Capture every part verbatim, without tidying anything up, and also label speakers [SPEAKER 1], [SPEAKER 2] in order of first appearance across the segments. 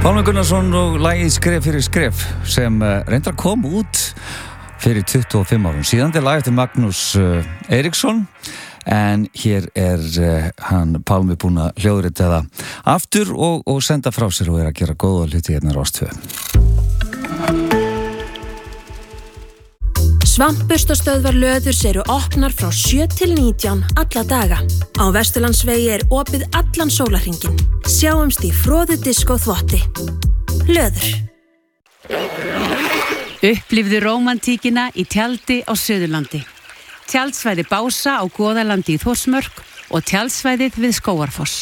[SPEAKER 1] Pálmi Gunnarsson og lagið Skref fyrir skref sem reyndar kom út fyrir tuttugu og fimm árum síðan. Þetta er lag eftir Magnús Eiríksson en hér er uh, hann Pálmi búinn að hljóðrita það aftur og, og senda frá sér og er að gera góða hluti hérna á Rás tvö.
[SPEAKER 2] Svampburstastöðvar Löðurs eru opnar frá sjö til nítján alla daga. Á Vesturlandsvegi er opið allan sólarhringinn. Sjáumst í froðu diskó þvotti. Löður.
[SPEAKER 3] Upplifðu rómantíkina í tjaldi á Suðurlandi. Tjaldsvæði Bása á Goðalandi í Þórsmörk og tjaldsvæðið við Skógarfoss.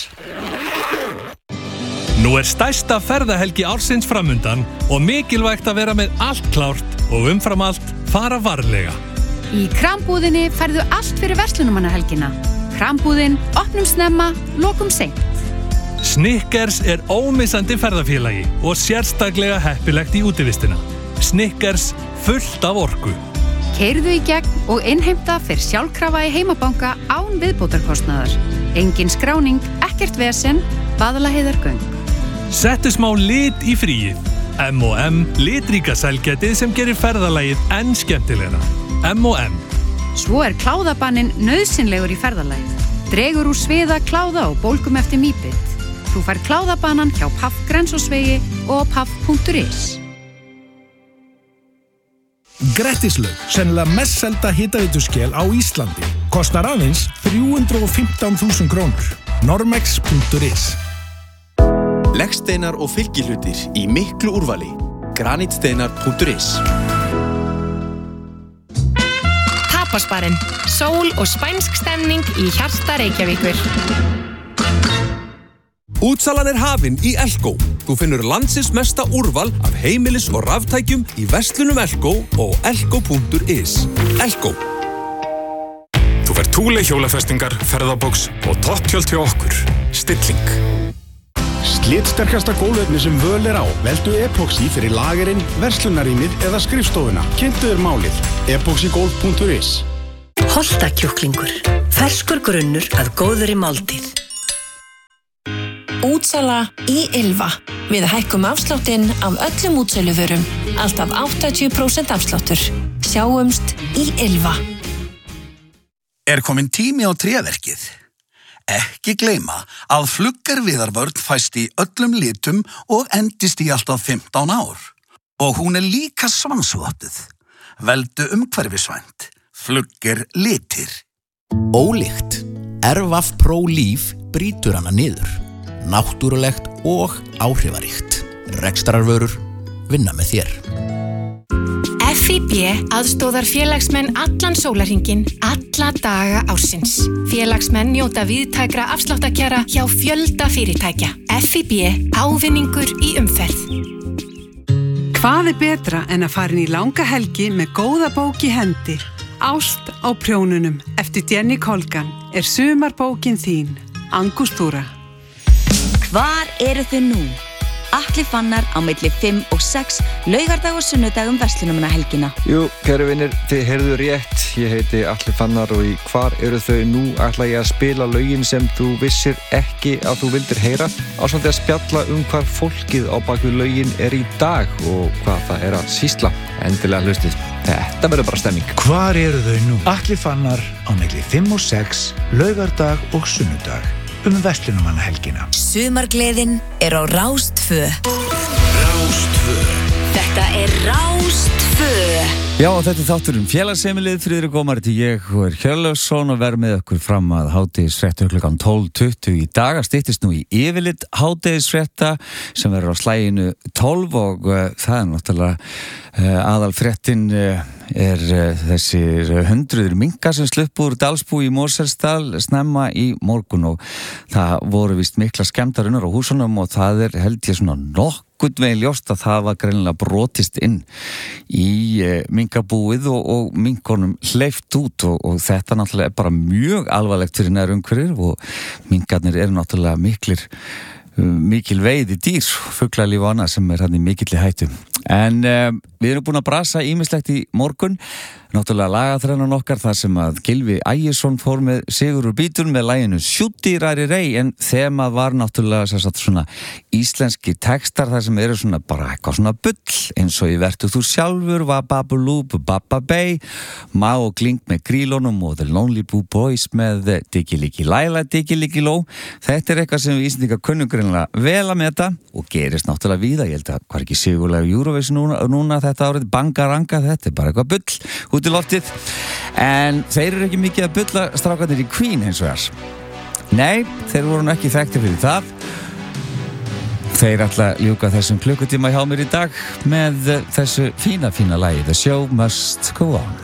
[SPEAKER 4] Nú er stærsta ferðahelgi ársins framundan og mikilvægt að vera með allt klárt og umfram allt fara varlega.
[SPEAKER 3] Í Krambúðinni færðu allt fyrir verslunarmannahelgina. Krambúðin, opnum snemma, lokum seint.
[SPEAKER 4] Snickers er ómissandi ferðafélagi og sérstaklega heppilegt í útivistina. Snickers fullt af orku.
[SPEAKER 3] Keyrðu í gegn og innheimta fyrir sjálfkrafa í heimabanka án viðbótarkostnaðar. Engin skráning, ekkert vesen, Vaðlaheiðargöng.
[SPEAKER 4] Settu smá lit í fríið. M og M, litríka sælgætið sem gerir ferðalagið enn skemmtilegra. M og M.
[SPEAKER 3] Svo er kláðabanninn nauðsynlegur í ferðalagið. Dregur úr sviða, kláða og bólgum eftir mýbit. Þú fær kláðabannan hjá Paff Grensásvegi og paff punktur is.
[SPEAKER 5] Grettislaug, sennilega mest selda hitaveituskel á Íslandi. Kostar aðeins þrjú hundruð og fimmtán þúsund krónur. Normex punktur is.
[SPEAKER 6] Leggsteinar og fylgihlutir í miklu úrvali. Granitsteinar punktur is.
[SPEAKER 7] Tapasbarinn. Sól og spænsk stemning í hjarta Reykjavíkur.
[SPEAKER 6] Útsalan er hafin í Elko. Þú finnur landsins mesta úrval af heimilis- og raftækjum í verslunum Elko og elko punktur is. Elko.
[SPEAKER 8] Þú fær Thule hjólafestingar, ferðabox og topptjöld hjá okkur. Stilling.
[SPEAKER 5] Slitsterkasta gólfefni sem völ er á. Veldu epoxy fyrir lagerinn, verslunarrýmið eða skrifstofuna. Kynntu þér málið. epoxygolf punktur is.
[SPEAKER 9] Holtakjúklingur. Ferskur grunnur að góðri máltíð.
[SPEAKER 7] Útsala í Ylva. Við hækkum afsláttinn af öllum útsöluvörum. Alltaf áttatíu prósent afsláttur. Sjáumst í Ylva.
[SPEAKER 10] Er komin tími á tréverkið? Ekki gleyma að fluggarviðarvörn fæst í öllum litum og endist í alltaf fimmtán ár. Og hún er líka svansvottuð. Veldu umhverfisvænt. Flugger litir.
[SPEAKER 11] Ólíkt. Ervaf Pro Líf brýtur hana niður. Náttúrulegt og áhrifaríkt. Rekstrarvörur vinna með þér.
[SPEAKER 7] F I B aðstóðar félagsmenn allan sólarhringinn, alla daga ársins. Félagsmenn njóta víðtækra afsláttakjara hjá fjölda fyrirtækja. F I B ávinningur í umferð.
[SPEAKER 12] Hvað er betra en að fara inn í langa helgi með góða bók í hendi? Ást á prjónunum eftir Jenny Colgan er sumarbókin þín. Angústúra.
[SPEAKER 13] Hvar eru þið nú? Atli Fannar á milli fimm og sex, laugardag og sunnudag um verslunarmannahelgina.
[SPEAKER 14] Jú, kæru vinir, þið heyrðu rétt. Ég heiti Atli Fannar og í Hvar eru þau nú ætla ég að spila lögin sem þú vissir ekki að þú vildir heyra. Ásamt að spjalla um hvar fólkið á bakvið lögin er í dag og hvað það er að sýsla. Endilega hlustið. Þetta verður bara stemming.
[SPEAKER 15] Hvar eru þau nú? Atli Fannar á milli fimm og sex, laugardag og sunnudag um verslunarmannahelgina.
[SPEAKER 9] Sumargleðin er á Rás tvö.
[SPEAKER 15] Rás tvö.
[SPEAKER 9] Þetta er Rás tvö.
[SPEAKER 1] Já, og þetta er þátturinn félagsheimilið. Friðrik Ómar heiti ég og er Hjörleifsson og verð með okkur fram að hádegisfréttu klukkan tólf tuttugu í dag. Styttist nú í yfirlit hádegisfrétta sem verður á slaginu tólf og uh, það er náttúrulega uh, aðalfréttin uh, er uh, þessir hundruður minkar sem sluppu úr Dalsbú í Mosfellsdal snemma í morgun og það voru víst mikla skemmdarinnar á húsunum og það er held ég svona nokk veginn ljóst að það var greinilega brotist inn í e, minkabúið og, og minkonum hleypt út og, og þetta náttúrulega er bara mjög alvarlegt fyrir nær umhverfið og minkarnir eru náttúrulega miklir mikil veiði dýr, fuglalíf og annað sem er hann í mikilli hættu. En um, við erum búin að brasa ýmislegt í morgun. náttúrulega lagaþrennan okkar þar sem að Gylfi Ægisson fór með sigur úr bítur með laginu Sjúdýrari rey, en þemað var náttúrulega sem sagt svona íslenski textar þar sem eru svona bara eitthvað svona bull eins og í Vertu þú sjálfur, Vababulúb, Bababey, Má og Kling með Grílónum og The Lonely Blue Boys með Digiligi Laila, Digiligi Ló. Þetta er eitthvað sem við Íslendingar kunnum greinilega vel að meta og gerist náttúrulega víða. Ég held að hvað er ekki sigurlega Eurovision núna, núna þetta árið, bangaranga, þetta er bara eitthvað bull út í loftið, en þeir eru ekki mikið að bulla strákarnir í Queen eins og þess. Nei, þeir voru ekki þekktir fyrir það. Þeir ætla að ljúka þessum klukkutíma hjá mér í dag með þessu fína, fína lagi The Show Must Go On.